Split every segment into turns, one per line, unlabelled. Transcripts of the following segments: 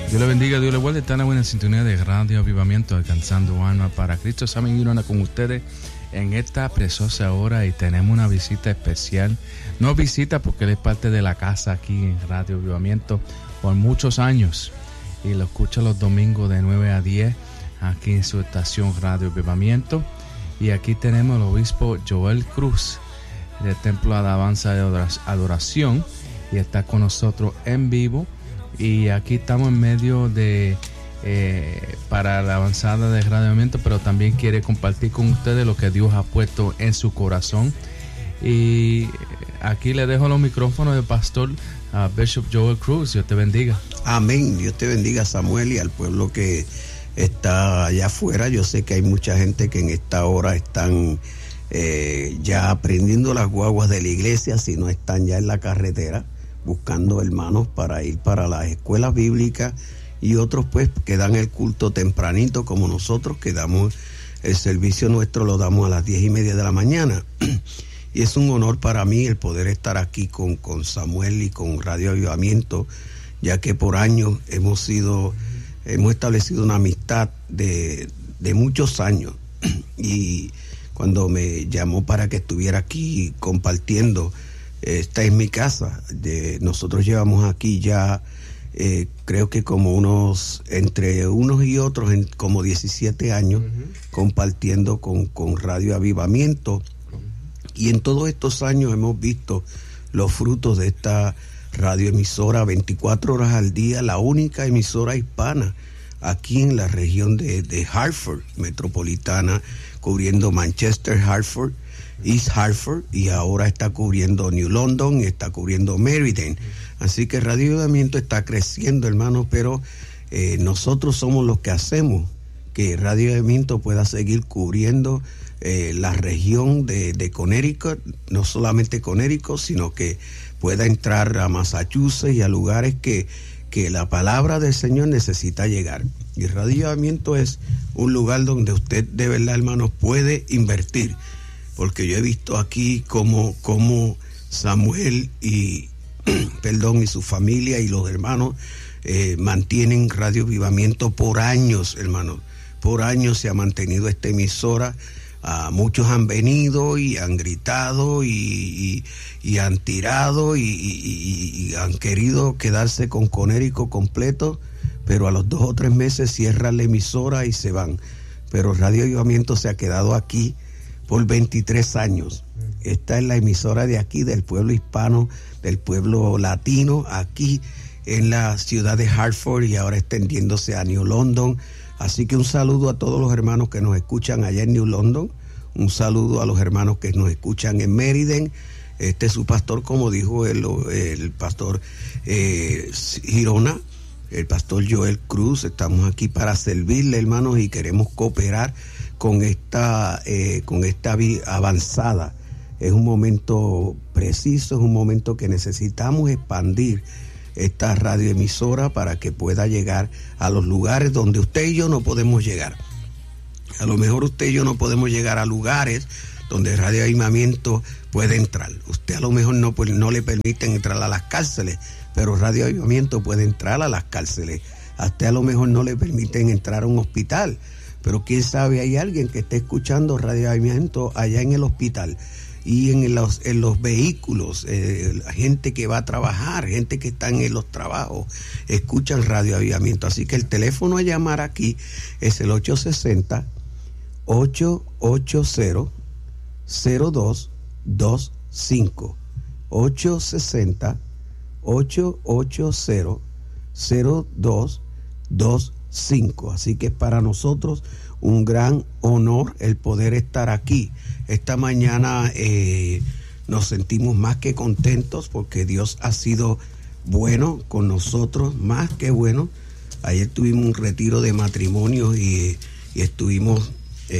Dios le bendiga, Dios le guarde. Está en la buena sintonía de Radio Avivamiento, alcanzando alma para Cristo. Saben, Irona con ustedes en esta preciosa hora y tenemos una visita especial. No visita porque él es parte de la casa aquí en Radio Avivamiento por muchos años y lo escucha los domingos de 9 a 10 aquí en su estación Radio Avivamiento. Y aquí tenemos al obispo Joel Cruz del Templo de Alabanza de Adoración y está con nosotros en vivo. Y aquí estamos en medio de para la avanzada de Radio Avivamiento, pero también quiere compartir con ustedes lo que Dios ha puesto en su corazón. Y aquí le dejo los micrófonos del pastor Bishop Joel Cruz. Dios te bendiga.
Amén. Dios te bendiga, Samuel, y al pueblo que está allá afuera. Yo sé que hay mucha gente que en esta hora están ya aprendiendo las guaguas de la iglesia, si no están ya en la carretera buscando hermanos para ir para las escuelas bíblicas, y otros pues que dan el culto tempranito, como nosotros que damos el servicio nuestro, lo damos a las 10:30 de la mañana. Y es un honor para mí el poder estar aquí con Samuel y con Radio Avivamiento, ya que por años hemos establecido una amistad de muchos años. Y cuando me llamó para que estuviera aquí compartiendo, esta es mi casa. Nosotros llevamos aquí ya creo que como entre unos y otros como 17 años compartiendo con Radio Avivamiento, y en todos estos años hemos visto los frutos de esta radioemisora 24 horas al día, la única emisora hispana aquí en la región de Hartford metropolitana, cubriendo Manchester, Hartford, East Hartford, y ahora está cubriendo New London y está cubriendo Meriden. Así que Radio Avivamiento está creciendo, hermanos, pero nosotros somos los que hacemos que Radio Avivamiento pueda seguir cubriendo la región de Connecticut, no solamente Connecticut, sino que pueda entrar a Massachusetts y a lugares que la palabra del Señor necesita llegar. Y Radio Avivamiento es un lugar donde usted de verdad, hermanos, puede invertir, porque yo he visto aquí como Samuel y su familia y los hermanos mantienen Radio Avivamiento por años, hermanos. Por años se ha mantenido esta emisora. Muchos han venido y han gritado y han tirado y han querido quedarse con Conérico completo, pero a los 2 o 3 meses cierran la emisora y se van. Pero Radio Avivamiento se ha quedado aquí por 23 años. Esta es la emisora de aquí, del pueblo hispano, del pueblo latino, aquí en la ciudad de Hartford, y ahora extendiéndose a New London. Así que un saludo a todos los hermanos que nos escuchan allá en New London, un saludo a los hermanos que nos escuchan en Meriden. Este es su pastor, como dijo el pastor Girona, el pastor Joel Cruz. Estamos aquí para servirle, hermanos, y queremos cooperar con esta avanzada. Es un momento preciso, es un momento que necesitamos expandir esta radioemisora para que pueda llegar a los lugares donde usted y yo no podemos llegar. A lo mejor usted y yo no podemos llegar a lugares donde Radio Avivamiento puede entrar. Usted a lo mejor no le permiten entrar a las cárceles, pero Radio Avivamiento puede entrar a las cárceles. A usted a lo mejor no le permiten entrar a un hospital, pero quién sabe, hay alguien que esté escuchando Radio Avivamiento allá en el hospital. Y en los vehículos, gente que va a trabajar, gente que está en los trabajos, escuchan Radio Avivamiento. Así que el teléfono a llamar aquí es el 860-880-0225. 860-880-0225. Así que para nosotros un gran honor el poder estar aquí. Esta mañana nos sentimos más que contentos porque Dios ha sido bueno con nosotros, más que bueno. Ayer tuvimos un retiro de matrimonio y estuvimos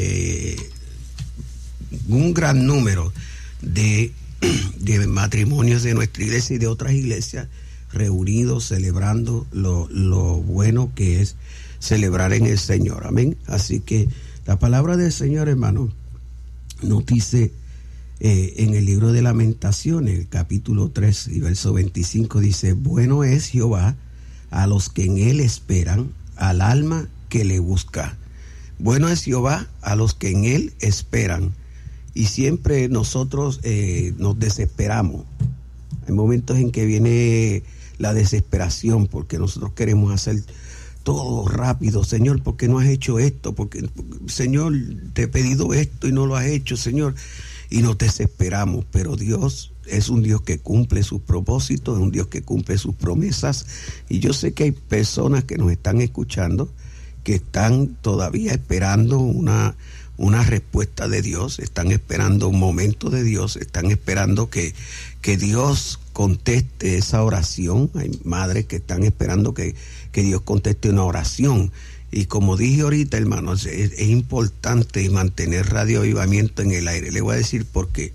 un gran número de matrimonios de nuestra iglesia y de otras iglesias reunidos celebrando lo bueno que es celebrar en el Señor. Amén. Así que la palabra del Señor, hermano, nos dice en el libro de Lamentaciones, el capítulo 3 y verso 25, dice: bueno es Jehová a los que en él esperan, al alma que le busca. Bueno es Jehová a los que en él esperan. Y siempre nosotros nos desesperamos. Hay momentos en que viene la desesperación porque nosotros queremos hacer todo rápido. Señor, ¿por qué no has hecho esto? Porque, Señor, te he pedido esto y no lo has hecho, Señor. Y nos desesperamos, pero Dios es un Dios que cumple sus propósitos, es un Dios que cumple sus promesas. Y yo sé que hay personas que nos están escuchando que están todavía esperando una respuesta de Dios, están esperando un momento de Dios, están esperando que Dios conteste esa oración. Hay madres que están esperando que Dios conteste una oración. Y como dije ahorita, hermanos, es importante mantener Radio Avivamiento en el aire. Le voy a decir por qué.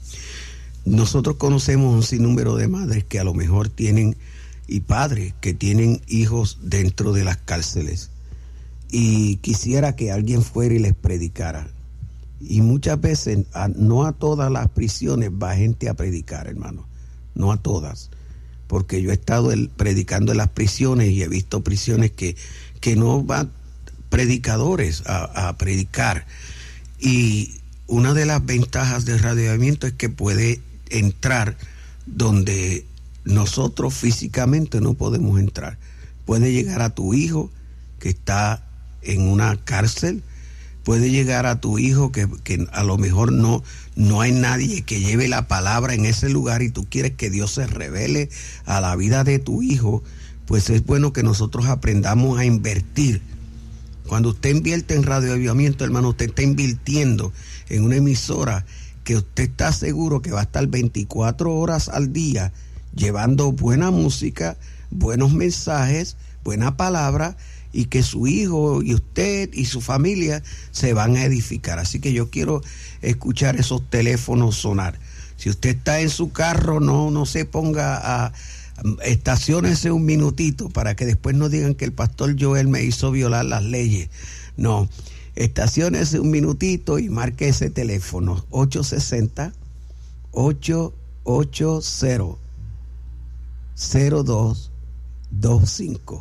Nosotros conocemos un sinnúmero de madres que a lo mejor tienen, y padres que tienen hijos dentro de las cárceles. Y quisiera que alguien fuera y les predicara. Y muchas veces, no a todas las prisiones va gente a predicar, hermano. No a todas. Porque yo he estado predicando en las prisiones y he visto prisiones que no van predicadores a predicar. Y una de las ventajas del Radio Avivamiento es que puede entrar donde nosotros físicamente no podemos entrar. Puede llegar a tu hijo que está en una cárcel, puede llegar a tu hijo que a lo mejor no hay nadie que lleve la palabra en ese lugar y tú quieres que Dios se revele a la vida de tu hijo. Pues es bueno que nosotros aprendamos a invertir. Cuando usted invierte en Radio Avivamiento, hermano, usted está invirtiendo en una emisora que usted está seguro que va a estar 24 horas al día llevando buena música, buenos mensajes, buena palabra, y que su hijo y usted y su familia se van a edificar. Así que yo quiero escuchar esos teléfonos sonar. Si usted está en su carro, no se ponga a estaciónese un minutito para que después no digan que el pastor Joel me hizo violar las leyes. No, estaciónese un minutito y marque ese teléfono 860-880-0225.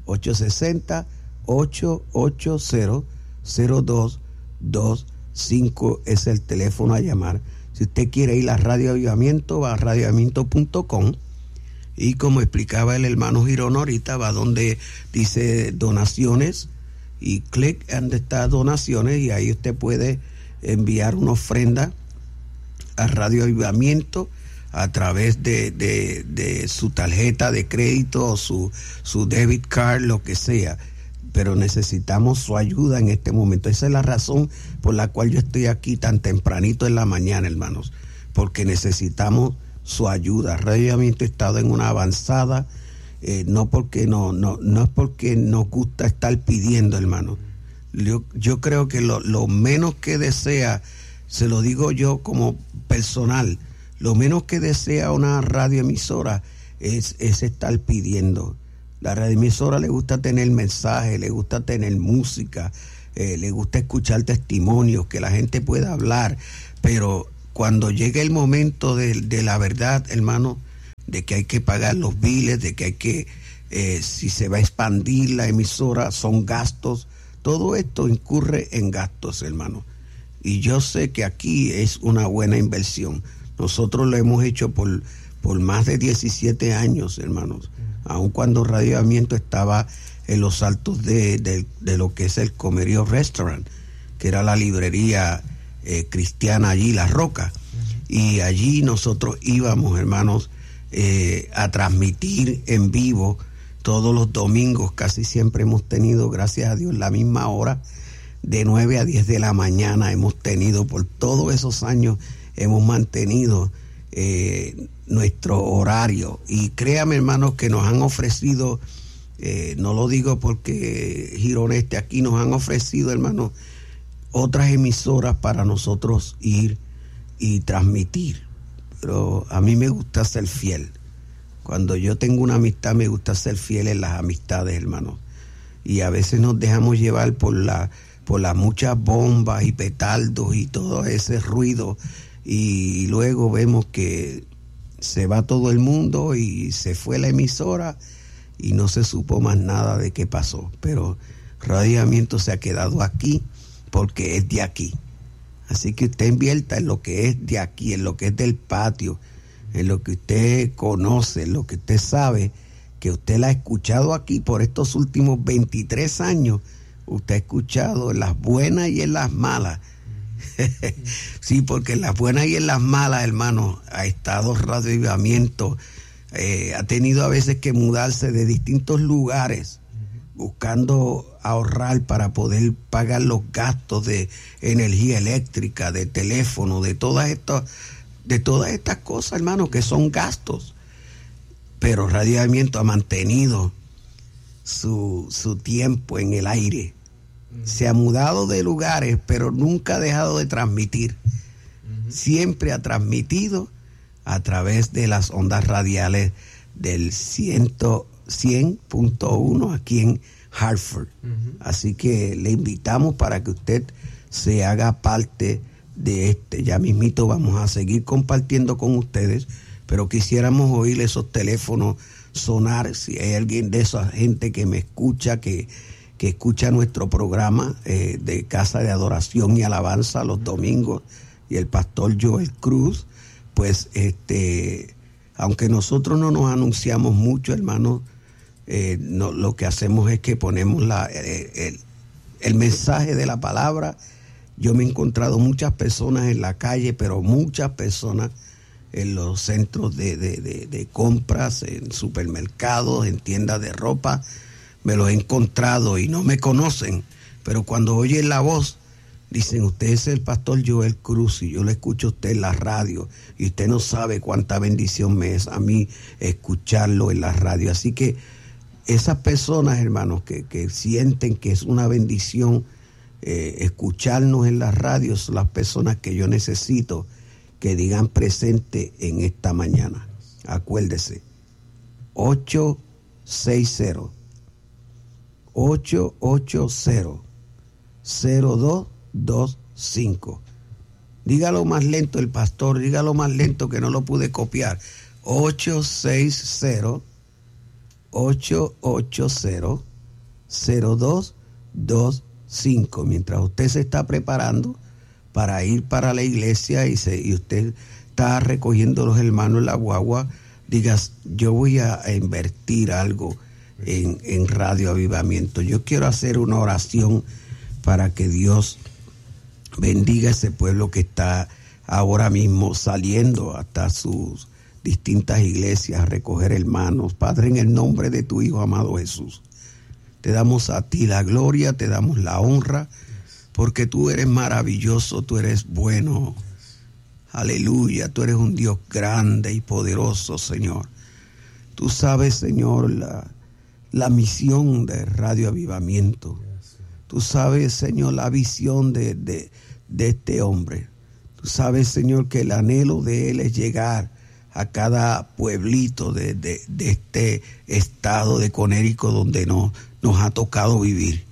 860-880-0225 es el teléfono a llamar. Si usted quiere ir a Radio Avivamiento, va a radioavivamiento.com. Y como explicaba el hermano Girón ahorita, va donde dice donaciones y clic donde está donaciones y ahí usted puede enviar una ofrenda a Radio Avivamiento a través de su tarjeta de crédito o su debit card, lo que sea. Pero necesitamos su ayuda en este momento. Esa es la razón por la cual yo estoy aquí tan tempranito en la mañana, hermanos, porque necesitamos su ayuda. Radio Avivamiento ha estado en una avanzada, no porque no es porque nos gusta estar pidiendo, hermano. Yo creo que lo menos que desea, se lo digo yo como personal, lo menos que desea una radioemisora es estar pidiendo. La radioemisora le gusta tener mensajes, le gusta tener música, le gusta escuchar testimonios, que la gente pueda hablar, pero cuando llegue el momento de la verdad, hermano, de que hay que pagar los biles, de que hay que, si se va a expandir la emisora, son gastos, todo esto incurre en gastos, hermano. Y yo sé que aquí es una buena inversión. Nosotros lo hemos hecho por más de 17 años, hermanos, aun cuando Radio Avivamiento estaba en los altos de lo que es el Comerío Restaurant, que era la librería cristiana allí, La Roca. Y allí nosotros íbamos, hermanos, a transmitir en vivo todos los domingos. Casi siempre hemos tenido, gracias a Dios, la misma hora, de 9 a 10 de la mañana. Hemos tenido, por todos esos años, hemos mantenido nuestro horario. Y créame, hermanos, que nos han ofrecido, no lo digo porque Girón esté aquí, nos han ofrecido, hermanos, otras emisoras para nosotros ir y transmitir. Pero a mí me gusta ser fiel. Cuando yo tengo una amistad, me gusta ser fiel en las amistades, hermanos. Y a veces nos dejamos llevar por las muchas bombas y petardos y todo ese ruido, y luego vemos que se va todo el mundo y se fue la emisora y no se supo más nada de qué pasó. Pero Radio Avivamiento se ha quedado aquí porque es de aquí. Así que usted invierta en lo que es de aquí, en lo que es del patio, en lo que usted conoce, en lo que usted sabe, que usted la ha escuchado aquí por estos últimos 23 años. Usted ha escuchado en las buenas y en las malas. Sí, porque en las buenas y en las malas, hermano, ha estado Radio Avivamiento. Ha tenido a veces que mudarse de distintos lugares, buscando ahorrar para poder pagar los gastos de energía eléctrica, de teléfono, de todas estas cosas, hermano, que son gastos. Pero Radio Avivamiento ha mantenido su tiempo en el aire. Se ha mudado de lugares, pero nunca ha dejado de transmitir. Siempre ha transmitido a través de las ondas radiales del 100.1 aquí en Hartford. Así que le invitamos para que usted se haga parte de este. Ya mismito vamos a seguir compartiendo con ustedes, pero quisiéramos oír esos teléfonos sonar. Si hay alguien de esa gente que me escucha, que escucha nuestro programa de Casa de Adoración y Alabanza los domingos, y el pastor Joel Cruz, pues aunque nosotros no nos anunciamos mucho, hermano, lo que hacemos es que ponemos el mensaje de la palabra. Yo me he encontrado muchas personas en la calle, pero muchas personas en los centros de compras, en supermercados, en tiendas de ropa. Me los he encontrado y no me conocen, pero cuando oyen la voz, dicen: usted es el pastor Joel Cruz, y yo lo escucho a usted en la radio, y usted no sabe cuánta bendición me es a mí escucharlo en la radio. Así que esas personas, hermanos, que sienten que es una bendición escucharnos en la radio, son las personas que yo necesito que digan presente en esta mañana. Acuérdese, 860-0225. Dígalo más lento el pastor, dígalo más lento que no lo pude copiar. 860-0225. Mientras usted se está preparando para ir para la iglesia y usted está recogiendo los hermanos en la guagua, digas: yo voy a invertir algo en Radio Avivamiento. Yo quiero hacer una oración para que Dios bendiga a ese pueblo que está ahora mismo saliendo hasta sus distintas iglesias a recoger hermanos. Padre, en el nombre de tu Hijo amado Jesús, te damos a ti la gloria, te damos la honra, porque tú eres maravilloso, tú eres bueno. Aleluya, tú eres un Dios grande y poderoso, Señor. Tú sabes, Señor, la misión de Radio Avivamiento. Tú sabes, Señor, la visión de este hombre. Tú sabes, Señor, que el anhelo de él es llegar a cada pueblito de este estado de Connecticut donde nos ha tocado vivir.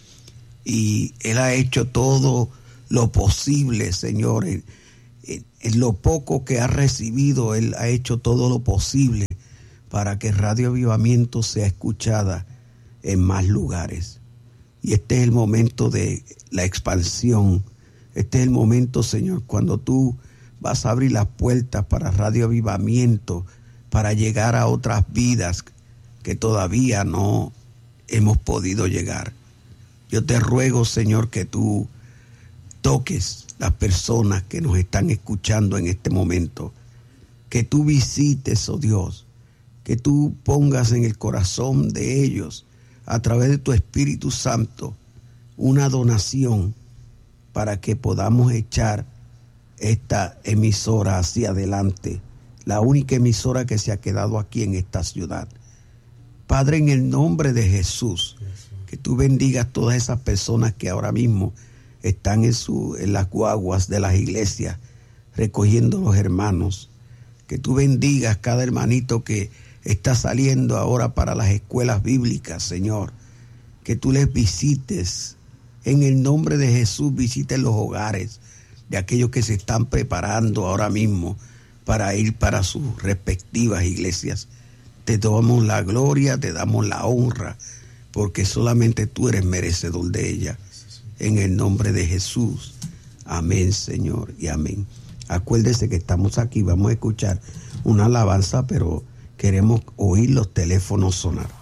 Y él ha hecho todo lo posible, Señor. En lo poco que ha recibido, él ha hecho todo lo posible para que Radio Avivamiento sea escuchada en más lugares. Y este es el momento de la expansión. Este es el momento, Señor, cuando tú vas a abrir las puertas para Radio Avivamiento, para llegar a otras vidas que todavía no hemos podido llegar. Yo te ruego, Señor, que tú toques las personas que nos están escuchando en este momento. Que tú visites, oh Dios, que tú pongas en el corazón de ellos, a través de tu Espíritu Santo, una donación para que podamos echar esta emisora hacia adelante, la única emisora que se ha quedado aquí en esta ciudad. Padre, en el nombre de Jesús, que tú bendigas todas esas personas que ahora mismo están en las guaguas de las iglesias recogiendo los hermanos. Que tú bendigas cada hermanito que está saliendo ahora para las escuelas bíblicas, Señor. Que tú les visites. En el nombre de Jesús, visite los hogares de aquellos que se están preparando ahora mismo para ir para sus respectivas iglesias. Te damos la gloria, te damos la honra, porque solamente tú eres merecedor de ella. En el nombre de Jesús. Amén, Señor, y amén. Acuérdese que estamos aquí, vamos a escuchar una alabanza, pero queremos oír los teléfonos sonar.